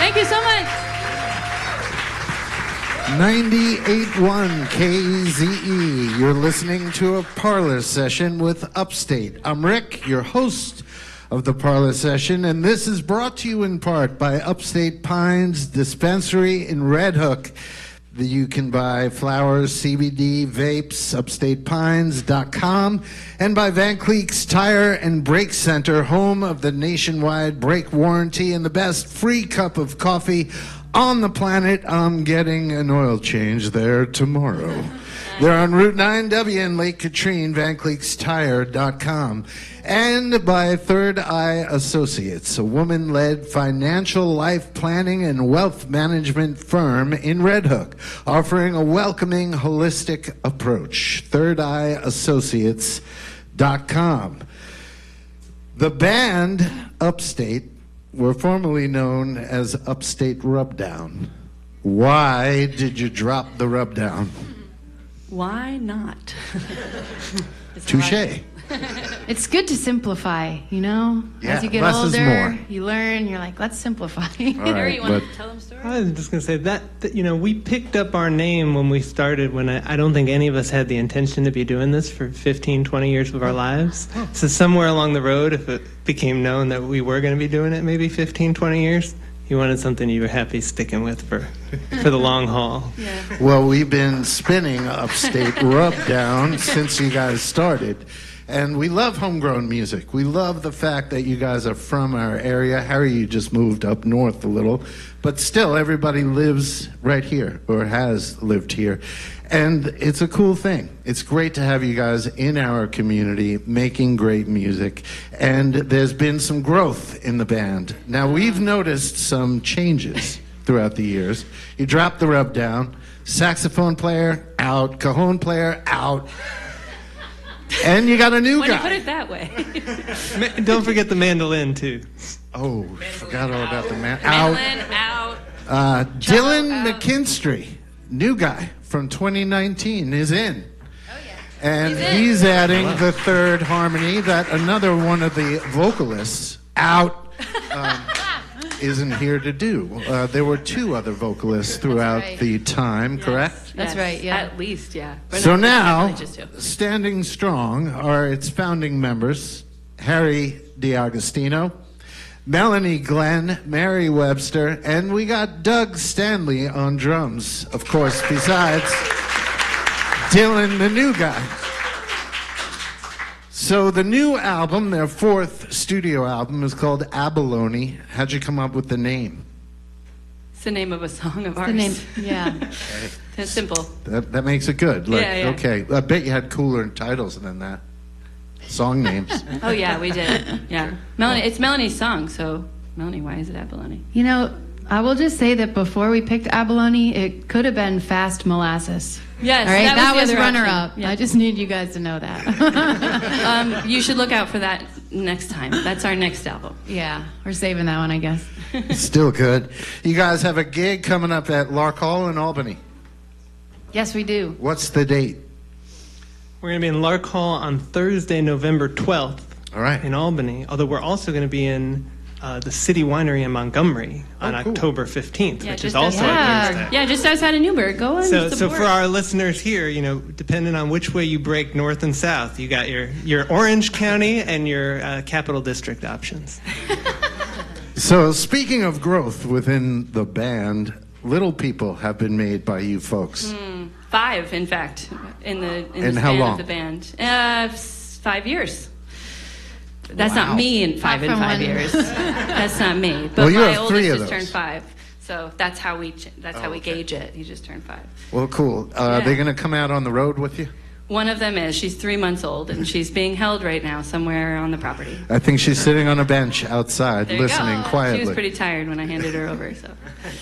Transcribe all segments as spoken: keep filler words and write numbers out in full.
Thank you so much. ninety-eight point one K Z E. You're listening to a Parlor Session with Upstate. I'm Rick, your host of the Parlor Session, and this is brought to you in part by Upstate Pines Dispensary in Red Hook. You can buy flowers, C B D, vapes, upstate pines dot com, and by Van Cleek's Tire and Brake Center, home of the nationwide brake warranty and the best free cup of coffee on the planet. I'm getting an oil change there tomorrow. They're on Route nine W in Lake Katrine, Van Cleek's Tire dot com. And by Third Eye Associates, a woman-led financial life planning and wealth management firm in Red Hook, offering a welcoming, holistic approach. Third Eye Associates dot com. The band Upstate were formerly known as Upstate Rubdown. Why did you drop the Rubdown? Why not? Touche. It's good to simplify, you know? Yeah, As you get less is older, more. you learn, you're like, let's simplify. All right, Harry, you want but- to tell them a story? I was just going to say that, that, you know, we picked up our name when we started, when I, I don't think any of us had the intention to be doing this for fifteen, twenty years of our lives. So somewhere along the road, if it became known that we were going to be doing it maybe fifteen, twenty years, you wanted something you were happy sticking with for, for the long haul. Yeah. Well, we've been spinning Upstate Rubdown since you guys started. And we love homegrown music. We love the fact that you guys are from our area. Harry, you just moved up north a little. But still, everybody lives right here or has lived here. And it's a cool thing. It's great to have you guys in our community making great music. And there's been some growth in the band. Now, we've noticed some changes throughout the years. You dropped the Rubdown. Saxophone player, out. Cajon player, out. And you got a new When guy. you put it that way. Ma- Don't forget the mandolin, too. Oh, forgot all about the man. Out. Mandolin, out. Uh, Dylan out. McKinstry, new guy from twenty nineteen, is in. Oh, yeah. And He's in. he's adding the third harmony that another one of the vocalists, out, um, isn't here to do. Uh, there were two other vocalists throughout right. the time, correct? That's Yes, right, yeah. At least, yeah. But So no, now, definitely just two. standing strong are its founding members, Harry DiAgostino, Melanie Glenn, Mary Webster, and we got Doug Stanley on drums, of course, besides Dylan, the new guy. So the new album, their fourth studio album, is called Abalone. How'd you come up with the name? It's the name of a song of ours. The name, yeah. It's simple. That, that makes it good. Like, Yeah, yeah. Okay, I bet you had cooler titles than that. Song names. Oh, yeah, we did. Yeah. Melanie, it's Melanie's song, so Melanie, why is it Abalone? You know, I will just say that before we picked Abalone, it could have been Fast Molasses. Yes, All right, that that was was, the other runner-up. option. Yeah. I just need you guys to know that. Um, you should look out for that next time. That's our next album. Yeah, we're saving that one, I guess. Still good. You guys have a gig coming up at Lark Hall in Albany. Yes, we do. What's the date? We're going to be in Lark Hall on Thursday, November twelfth All right. in Albany, although we're also going to be in uh, the City Winery in Montgomery on Oh, cool. October fifteenth, Yeah, which is just also outside. a Yeah. Thursday. Yeah, just outside of Newburgh. Go and So, so support. for our listeners here, you know, depending on which way you break north and south, you got your, your Orange County and your uh, Capital District options. So, speaking of growth within the band, Little People have been made by you folks. Mm, five, in fact, in the in And the how span long? of the band. Uh, s- five years. That's Wow. not me in five Five in from five one. years. That's not me. But Well, you my have oldest three of just those. turned five, so that's how we ch- that's Oh, how we okay. gauge it. He just turned five. Well, cool. Uh, Are Yeah. they going to come out on the road with you? One of them is she's three months old and she's being held right now somewhere on the property. I think she's sitting on a bench outside There you listening go. quietly. She was pretty tired when I handed her over. So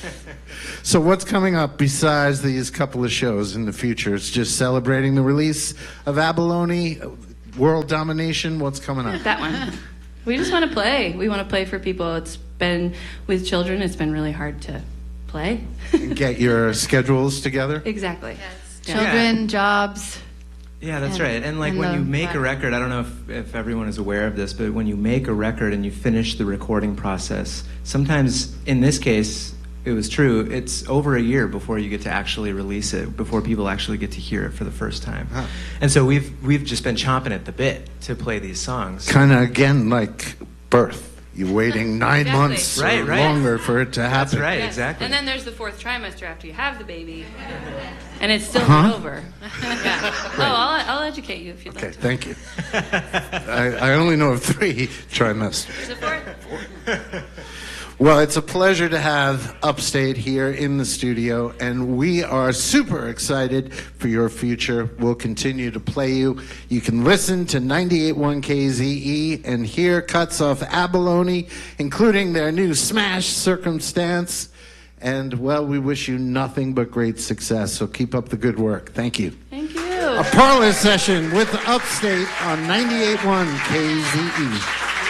So what's coming up besides these couple of shows in the future? It's just celebrating the release of Abalone, World Domination. What's coming up? that one. We just want to play. We want to play for people. It's been with children. It's been really hard to play. And get your schedules together? Exactly. Yeah. Children, jobs. Yeah, that's And- right. And like and when the you make a vibe. record, I don't know if, if everyone is aware of this, but when you make a record and you finish the recording process, sometimes in this case, it was true, it's over a year before you get to actually release it, before people actually get to hear it for the first time. Huh. And so we've we've just been chomping at the bit to play these songs. Kind of again like birth. You're waiting nine Exactly. months Right, or right. longer for it to That's happen. right, Yes. exactly. And then there's the fourth trimester after you have the baby, and it's still Huh? not over. Yeah. Oh, I'll, I'll educate you if you'd Okay, like to. thank you. I, I only know of three trimesters. There's a fourth. Well, it's a pleasure to have Upstate here in the studio, and we are super excited for your future. We'll continue to play you. You can listen to ninety-eight point one K Z E and hear cuts off Abalone, including their new smash Circumstance. And, well, we wish you nothing but great success, so keep up the good work. Thank you. Thank you. A parlor session with Upstate on ninety-eight point one K Z E.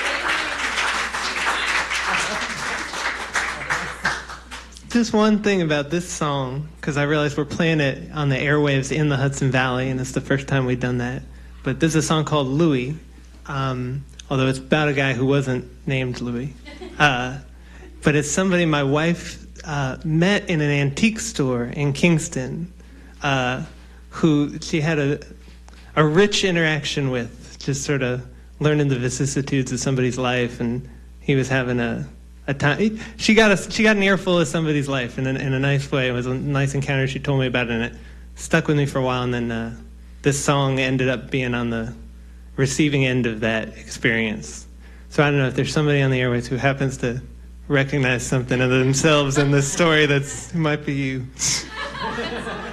Just one thing about this song, because I realized we're playing it on the airwaves in the Hudson Valley, and it's the first time we've done that. But this is a song called Louie, um, although it's about a guy who wasn't named Louie. Uh, but it's somebody my wife uh, met in an antique store in Kingston, uh, who she had a, a rich interaction with, just sort of learning the vicissitudes of somebody's life, and he was having a A time, she got a she got an earful of somebody's life in a, in a nice way. It was a nice encounter. She told me about it, and it stuck with me for a while. And then uh, this song ended up being on the receiving end of that experience. So I don't know if there's somebody on the airways who happens to recognize something of themselves in this story that's might be you.